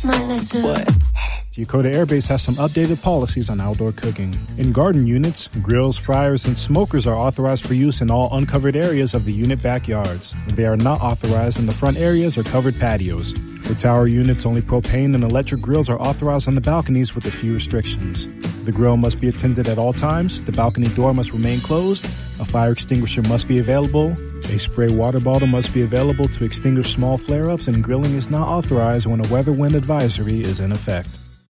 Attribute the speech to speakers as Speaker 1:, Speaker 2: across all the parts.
Speaker 1: What?
Speaker 2: Yokota Air Base has some updated policies on outdoor cooking. In garden units, grills, fryers, and smokers are authorized for use in all uncovered areas of the unit backyards. They are not authorized in the front areas or covered patios. For tower units, only propane and electric grills are authorized on the balconies with a few restrictions. The grill must be attended at all times, the balcony door must remain closed, a fire extinguisher must be available, a spray water bottle must be available to extinguish small flare-ups, and grilling is not authorized when a weather wind advisory is in effect.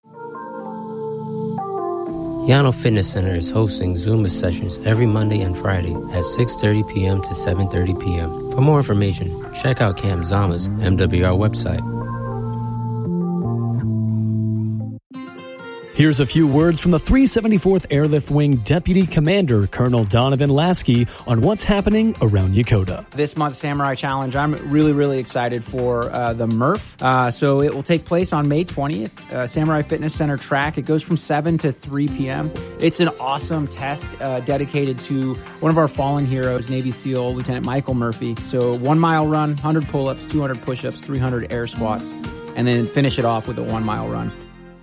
Speaker 3: Yano Fitness Center is hosting Zumba sessions every Monday and Friday at 6:30 p.m. to 7:30 p.m. For more information, check out Cam Zama's MWR website.
Speaker 4: Here's a few words from the 374th Airlift Wing Deputy Commander, Colonel Donovan Lasky, on what's happening around Yokota.
Speaker 5: This month's Samurai Challenge, I'm really excited for the MRF. So it will take place on May 20th, Samurai Fitness Center track. It goes from 7 to 3 p.m. It's an awesome test dedicated to one of our fallen heroes, Navy SEAL Lieutenant Michael Murphy. So 1 mile run, 100 pull-ups, 200 push-ups, 300 air squats, and then finish it off with a 1 mile run.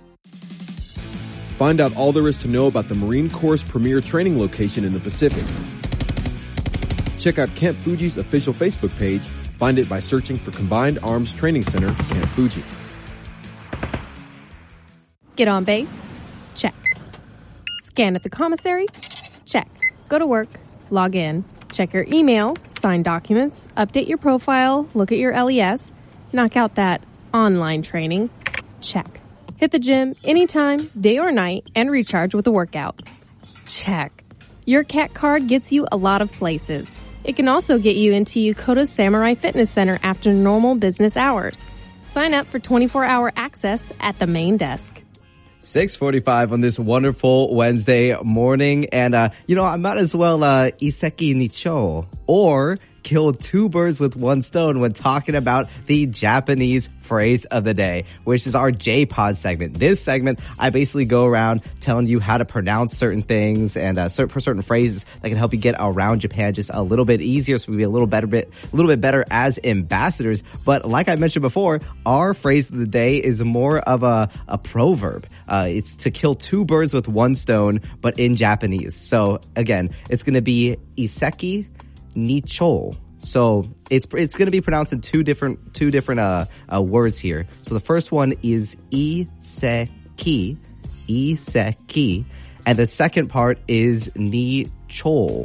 Speaker 6: Find out all there is to know about the Marine Corps' premier training location in the Pacific. Check out Camp Fuji's official Facebook page. Find it by searching for Combined Arms Training Center, Camp Fuji.
Speaker 7: Get on base? Check. Scan at the commissary? Check. Go to work. Log in. Check your email. Sign documents. Update your profile. Look at your LES. Knock out that online training. Check. Hit the gym anytime, day or night, and recharge with a workout. Check. Your CAT card gets you a lot of places. It can also get you into Yokota's Samurai Fitness Center after normal business hours. Sign up for 24-hour access at the main desk.
Speaker 8: 6:45 on this wonderful Wednesday morning. And, I might as well, Iseki Nicho, or kill two birds with one stone when talking about the Japanese phrase of the day, which is our J-Pod segment. This segment, I basically go around telling you how to pronounce certain things and certain phrases that can help you get around Japan just a little bit easier, so we be a little bit better as ambassadors. But like I mentioned before, our phrase of the day is more of a proverb. It's to kill two birds with one stone, but in Japanese. So again, it's going to be Iseki Nicho. So it's going to be pronounced in two different words here. So the first one is iseki, and the second part is nichol.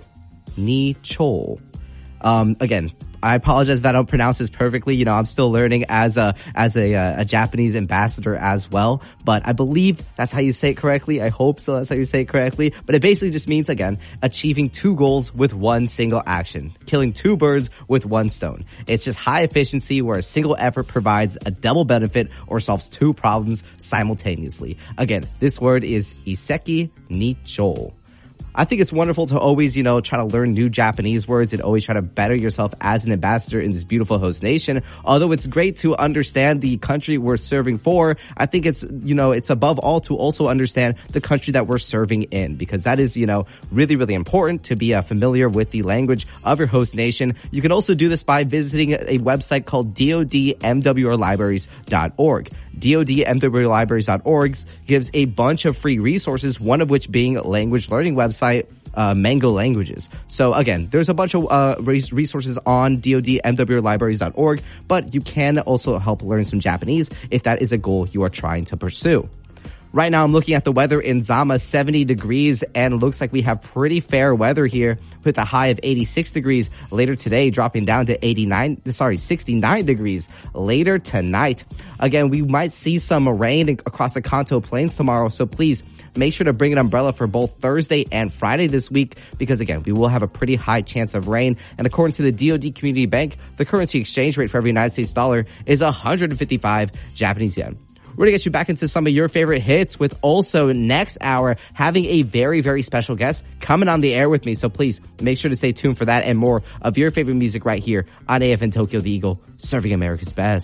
Speaker 8: Again, I apologize if I don't pronounce this perfectly. I'm still learning as a Japanese ambassador as well, but I believe that's how you say it correctly. I hope so. That's how you say it correctly. But it basically just means, again, achieving two goals with one single action, killing two birds with one stone. It's just high efficiency where a single effort provides a double benefit or solves two problems simultaneously. Again, this word is iseki nicho. I think it's wonderful to always, try to learn new Japanese words and always try to better yourself as an ambassador in this beautiful host nation. Although it's great to understand the country we're serving for, I think it's above all to also understand the country that we're serving in, because that is, really important to be familiar with the language of your host nation. You can also do this by visiting a website called DoDMWRlibraries.org. DoDMWRlibraries.org gives a bunch of free resources, one of which being a language learning website, Mango Languages. So again, there's a bunch of resources on DoDMWRlibraries.org, but you can also help learn some Japanese if that is a goal you are trying to pursue. Right now, I'm looking at the weather in Zama, 70 degrees, and it looks like we have pretty fair weather here with a high of 86 degrees later today, dropping down to 69 degrees later tonight. Again, we might see some rain across the Kanto Plains tomorrow, so please make sure to bring an umbrella for both Thursday and Friday this week, because again, we will have a pretty high chance of rain. And according to the DoD Community Bank, the currency exchange rate for every United States dollar is 155 Japanese yen. We're going to get you back into some of your favorite hits with also next hour having a very, very special guest coming on the air with me. So please make sure to stay tuned for that and more of your favorite music right here on AFN Tokyo the Eagle, serving America's best.